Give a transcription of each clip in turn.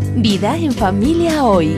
Vida en Familia Hoy.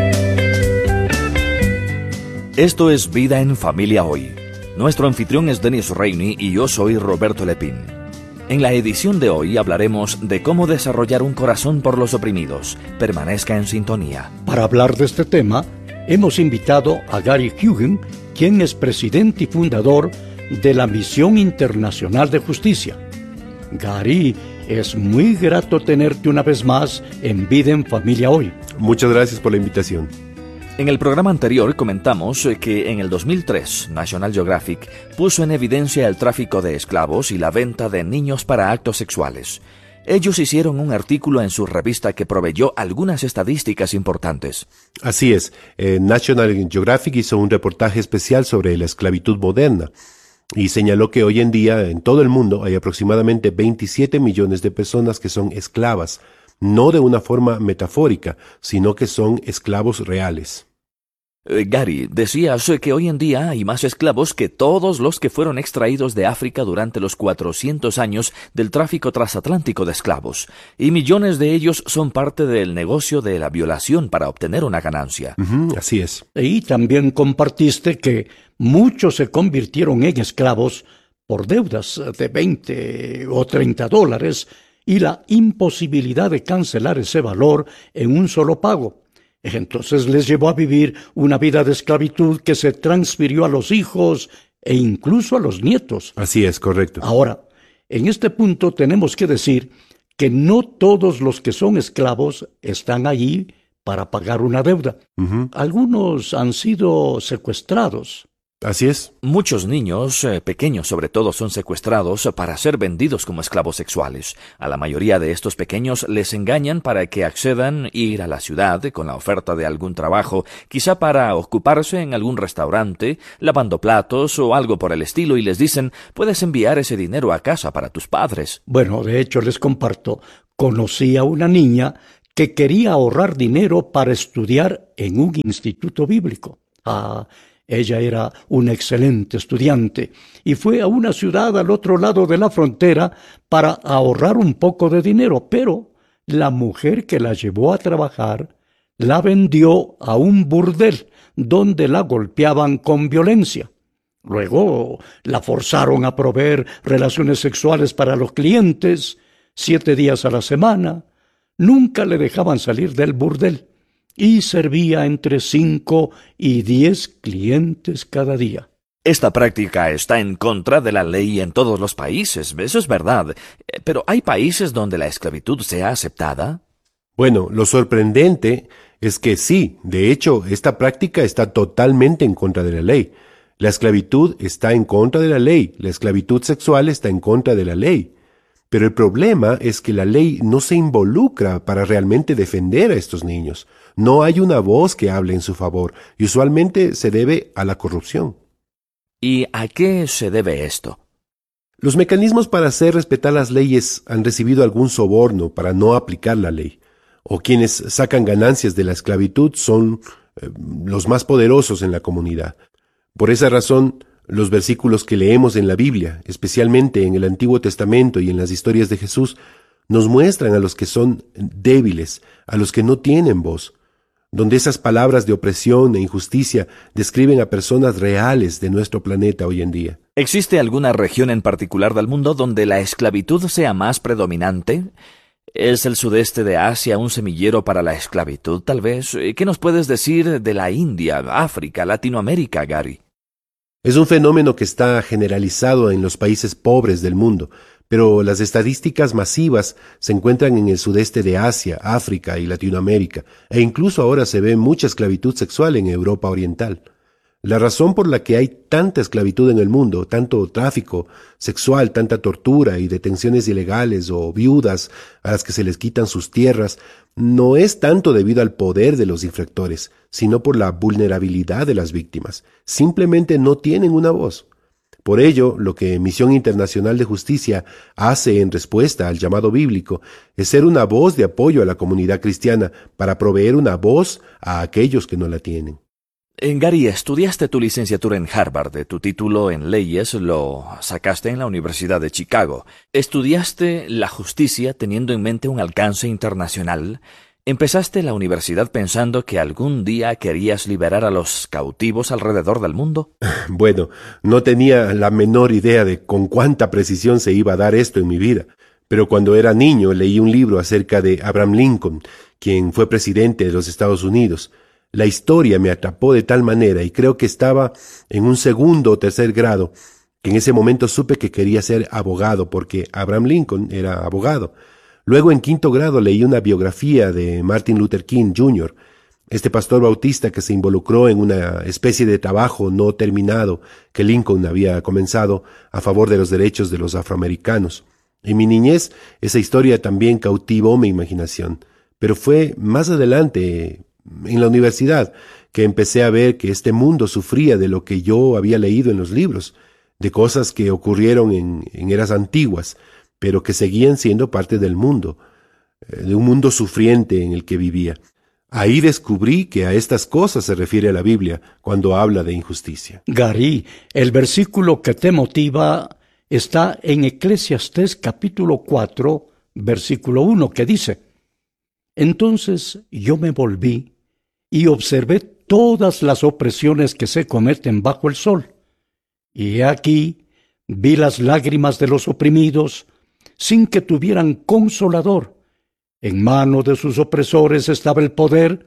Esto es Vida en Familia Hoy. Nuestro anfitrión es Denis Reini y yo soy Roberto Lepín. En la edición de hoy hablaremos de cómo desarrollar un corazón por los oprimidos. Permanezca en sintonía. Para hablar de este tema, hemos invitado a Gary Huguen, quien es presidente y fundador de la Misión Internacional de Justicia. Gary, es muy grato tenerte una vez más en Vida en Familia Hoy. Muchas gracias por la invitación. En el programa anterior comentamos que en el 2003 National Geographic puso en evidencia el tráfico de esclavos y la venta de niños para actos sexuales. Ellos hicieron un artículo en su revista que proveyó algunas estadísticas importantes. Así es, National Geographic hizo un reportaje especial sobre la esclavitud moderna y señaló que hoy en día en todo el mundo hay aproximadamente 27 millones de personas que son esclavas, no de una forma metafórica, sino que son esclavos reales. Gary, decías que hoy en día hay más esclavos que todos los que fueron extraídos de África durante los 400 años del tráfico transatlántico de esclavos, y millones de ellos son parte del negocio de la violación para obtener una ganancia. Así es. Y también compartiste que muchos se convirtieron en esclavos por deudas de 20 o 30 dólares y la imposibilidad de cancelar ese valor en un solo pago. Entonces les llevó a vivir una vida de esclavitud que se transfirió a los hijos e incluso a los nietos. Así es, correcto. Ahora, en este punto tenemos que decir que no todos los que son esclavos están allí para pagar una deuda. Algunos han sido secuestrados. Así es. Muchos niños, pequeños sobre todo, son secuestrados para ser vendidos como esclavos sexuales. A la mayoría de estos pequeños les engañan para que accedan a ir a la ciudad con la oferta de algún trabajo, quizá para ocuparse en algún restaurante, lavando platos o algo por el estilo, y les dicen, puedes enviar ese dinero a casa para tus padres. Bueno, de hecho les comparto, conocí a una niña que quería ahorrar dinero para estudiar en un instituto bíblico. Ella era una excelente estudiante y fue a una ciudad al otro lado de la frontera para ahorrar un poco de dinero, pero la mujer que la llevó a trabajar la vendió a un burdel donde la golpeaban con violencia. Luego la forzaron a proveer relaciones sexuales para los clientes 7 días a la semana. Nunca le dejaban salir del burdel y servía entre 5 y 10 clientes cada día. Esta práctica está en contra de la ley en todos los países, eso es verdad. Pero ¿hay países donde la esclavitud sea aceptada? Bueno, lo sorprendente es que sí, de hecho, esta práctica está totalmente en contra de la ley. La esclavitud está en contra de la ley, la esclavitud sexual está en contra de la ley. Pero el problema es que la ley no se involucra para realmente defender a estos niños. No hay una voz que hable en su favor, y usualmente se debe a la corrupción. ¿Y a qué se debe esto? Los mecanismos para hacer respetar las leyes han recibido algún soborno para no aplicar la ley, o quienes sacan ganancias de la esclavitud son los más poderosos en la comunidad. Por esa razón, los versículos que leemos en la Biblia, especialmente en el Antiguo Testamento y en las historias de Jesús, nos muestran a los que son débiles, a los que no tienen voz, donde esas palabras de opresión e injusticia describen a personas reales de nuestro planeta hoy en día. ¿Existe alguna región en particular del mundo donde la esclavitud sea más predominante? ¿Es el sudeste de Asia un semillero para la esclavitud, tal vez? ¿Qué nos puedes decir de la India, África, Latinoamérica, Gary? Es un fenómeno que está generalizado en los países pobres del mundo, pero las estadísticas masivas se encuentran en el sudeste de Asia, África y Latinoamérica, e incluso ahora se ve mucha esclavitud sexual en Europa Oriental. La razón por la que hay tanta esclavitud en el mundo, tanto tráfico sexual, tanta tortura y detenciones ilegales o viudas a las que se les quitan sus tierras, no es tanto debido al poder de los infractores, sino por la vulnerabilidad de las víctimas. Simplemente no tienen una voz. Por ello, lo que Misión Internacional de Justicia hace en respuesta al llamado bíblico es ser una voz de apoyo a la comunidad cristiana para proveer una voz a aquellos que no la tienen. Gary, estudiaste tu licenciatura en Harvard, tu título en leyes lo sacaste en la Universidad de Chicago. Estudiaste la justicia teniendo en mente un alcance internacional. ¿Empezaste la universidad pensando que algún día querías liberar a los cautivos alrededor del mundo? Bueno, no tenía la menor idea de con cuánta precisión se iba a dar esto en mi vida, pero cuando era niño leí un libro acerca de Abraham Lincoln, quien fue presidente de los Estados Unidos. La historia me atrapó de tal manera y creo que estaba en un segundo o tercer grado, que en ese momento supe que quería ser abogado porque Abraham Lincoln era abogado. Luego en quinto grado leí una biografía de Martin Luther King Jr., este pastor bautista que se involucró en una especie de trabajo no terminado que Lincoln había comenzado a favor de los derechos de los afroamericanos. En mi niñez esa historia también cautivó mi imaginación, pero fue más adelante, en la universidad, que empecé a ver que este mundo sufría de lo que yo había leído en los libros, de cosas que ocurrieron en eras antiguas, pero que seguían siendo parte del mundo, de un mundo sufriente en el que vivía. Ahí descubrí que a estas cosas se refiere la Biblia cuando habla de injusticia. Gary, el versículo que te motiva está en Eclesiastés capítulo 4, versículo 1, que dice: Entonces yo me volví y observé todas las opresiones que se cometen bajo el sol. Y he aquí, vi las lágrimas de los oprimidos, sin que tuvieran consolador. En mano de sus opresores estaba el poder,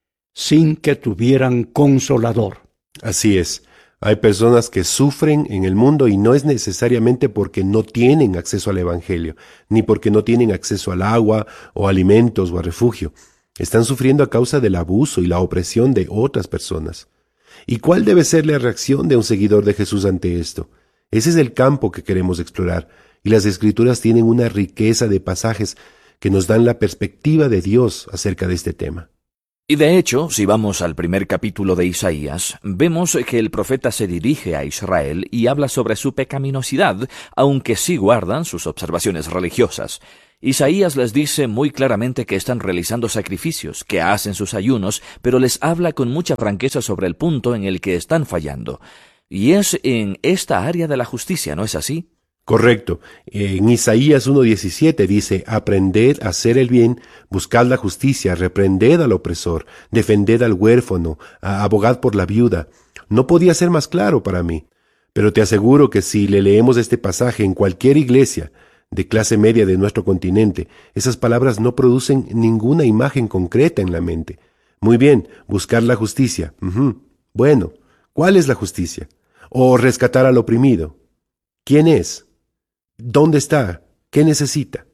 sin que tuvieran consolador. Así es. Hay personas que sufren en el mundo y no es necesariamente porque no tienen acceso al Evangelio, ni porque no tienen acceso al agua, o alimentos, o a refugio. Están sufriendo a causa del abuso y la opresión de otras personas. ¿Y cuál debe ser la reacción de un seguidor de Jesús ante esto? Ese es el campo que queremos explorar, y las Escrituras tienen una riqueza de pasajes que nos dan la perspectiva de Dios acerca de este tema. Y de hecho, si vamos al primer capítulo de Isaías, vemos que el profeta se dirige a Israel y habla sobre su pecaminosidad, aunque sí guardan sus observaciones religiosas. Isaías les dice muy claramente que están realizando sacrificios, que hacen sus ayunos, pero les habla con mucha franqueza sobre el punto en el que están fallando. Y es en esta área de la justicia, ¿no es así? Correcto. En Isaías 1:17 dice: Aprended a hacer el bien, buscad la justicia, reprended al opresor, defended al huérfano, abogad por la viuda. No podía ser más claro para mí. Pero te aseguro que si le leemos este pasaje en cualquier iglesia de clase media de nuestro continente, esas palabras no producen ninguna imagen concreta en la mente. Muy bien, buscar la justicia. Bueno, ¿cuál es la justicia? ¿O rescatar al oprimido? ¿Quién es? ¿Dónde está? ¿Qué necesita?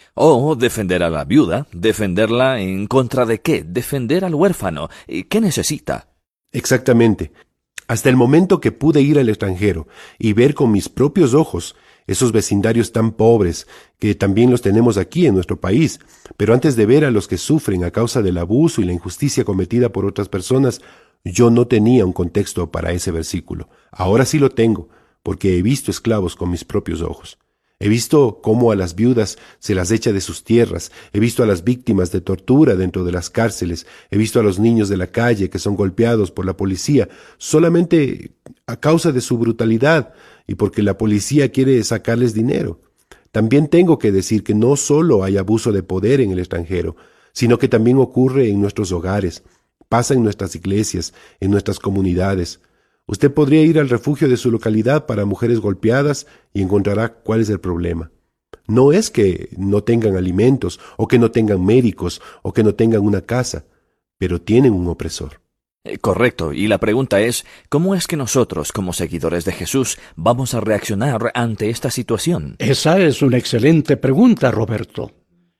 O defender a la viuda. ¿Defenderla en contra de qué? Defender al huérfano. ¿Qué necesita? Exactamente. Hasta el momento que pude ir al extranjero y ver con mis propios ojos esos vecindarios tan pobres, que también los tenemos aquí en nuestro país, pero antes de ver a los que sufren a causa del abuso y la injusticia cometida por otras personas, yo no tenía un contexto para ese versículo. Ahora sí lo tengo, porque he visto esclavos con mis propios ojos. He visto cómo a las viudas se las echa de sus tierras, he visto a las víctimas de tortura dentro de las cárceles, he visto a los niños de la calle que son golpeados por la policía solamente a causa de su brutalidad y porque la policía quiere sacarles dinero. También tengo que decir que no solo hay abuso de poder en el extranjero, sino que también ocurre en nuestros hogares, pasa en nuestras iglesias, en nuestras comunidades. Usted podría ir al refugio de su localidad para mujeres golpeadas y encontrará cuál es el problema. No es que no tengan alimentos, o que no tengan médicos, o que no tengan una casa, pero tienen un opresor. Correcto, y la pregunta es, ¿cómo es que nosotros, como seguidores de Jesús, vamos a reaccionar ante esta situación? Esa es una excelente pregunta, Roberto.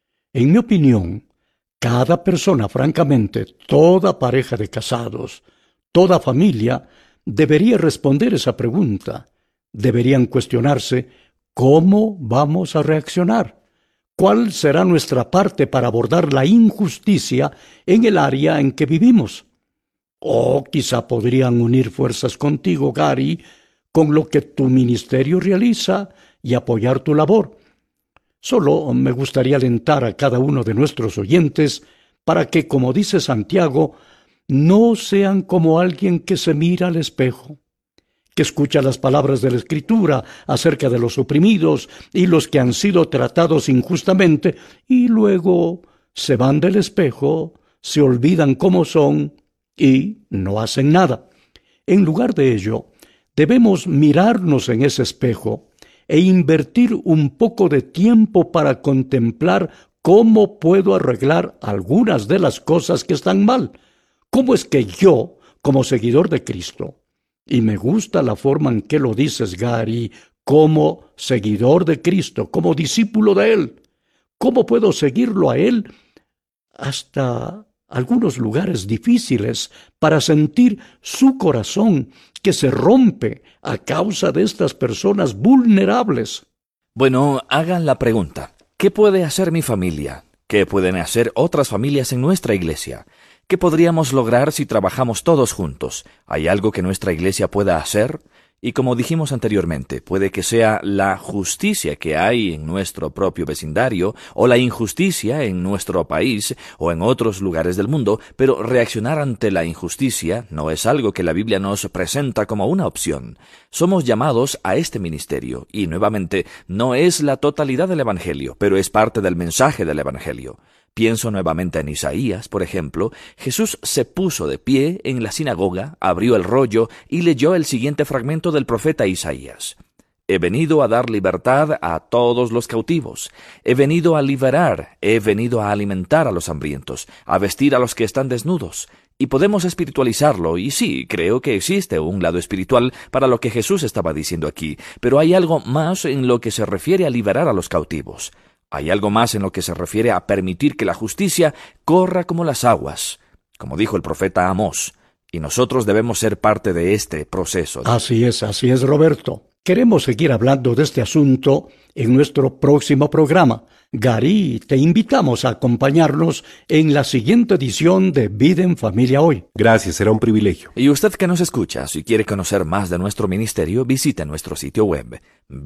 En mi opinión, cada persona, francamente, toda pareja de casados, toda familia, debería responder esa pregunta. Deberían cuestionarse cómo vamos a reaccionar. ¿Cuál será nuestra parte para abordar la injusticia en el área en que vivimos? O quizá podrían unir fuerzas contigo, Gary, con lo que tu ministerio realiza y apoyar tu labor. Solo me gustaría alentar a cada uno de nuestros oyentes para que, como dice Santiago, no sean como alguien que se mira al espejo, que escucha las palabras de la Escritura acerca de los oprimidos y los que han sido tratados injustamente y luego se van del espejo, se olvidan cómo son y no hacen nada. En lugar de ello, debemos mirarnos en ese espejo e invertir un poco de tiempo para contemplar cómo puedo arreglar algunas de las cosas que están mal. ¿Cómo es que yo, como seguidor de Cristo, y me gusta la forma en que lo dices, Gary, como seguidor de Cristo, como discípulo de Él, cómo puedo seguirlo a Él hasta algunos lugares difíciles para sentir su corazón que se rompe a causa de estas personas vulnerables? Bueno, hagan la pregunta. ¿Qué puede hacer mi familia? ¿Qué pueden hacer otras familias en nuestra iglesia? ¿Qué podríamos lograr si trabajamos todos juntos? ¿Hay algo que nuestra iglesia pueda hacer? Y como dijimos anteriormente, puede que sea la justicia que hay en nuestro propio vecindario, o la injusticia en nuestro país, o en otros lugares del mundo, pero reaccionar ante la injusticia no es algo que la Biblia nos presenta como una opción. Somos llamados a este ministerio, y nuevamente, no es la totalidad del Evangelio, pero es parte del mensaje del Evangelio. Pienso nuevamente en Isaías, por ejemplo. Jesús se puso de pie en la sinagoga, abrió el rollo y leyó el siguiente fragmento del profeta Isaías. He venido a dar libertad a todos los cautivos. He venido a liberar, he venido a alimentar a los hambrientos, a vestir a los que están desnudos. Y podemos espiritualizarlo, y sí, creo que existe un lado espiritual para lo que Jesús estaba diciendo aquí, pero hay algo más en lo que se refiere a liberar a los cautivos. Hay algo más en lo que se refiere a permitir que la justicia corra como las aguas, como dijo el profeta Amós, y nosotros debemos ser parte de este proceso. Así es, Roberto. Queremos seguir hablando de este asunto en nuestro próximo programa. Gary, te invitamos a acompañarnos en la siguiente edición de Vida en Familia Hoy. Gracias, será un privilegio. Y usted que nos escucha, si quiere conocer más de nuestro ministerio, visite nuestro sitio web,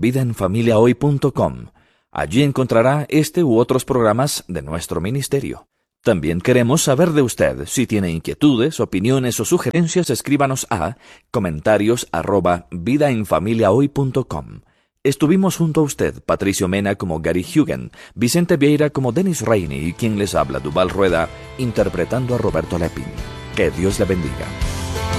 vidaenfamiliahoy.com. Allí encontrará este u otros programas de nuestro ministerio. También queremos saber de usted. Si tiene inquietudes, opiniones o sugerencias, escríbanos a comentarios@vidaenfamiliahoy.com. Estuvimos junto a usted, Patricio Mena como Gary Hugen, Vicente Vieira como Dennis Rainey y quien les habla, Duval Rueda, interpretando a Roberto Lepin. Que Dios le bendiga.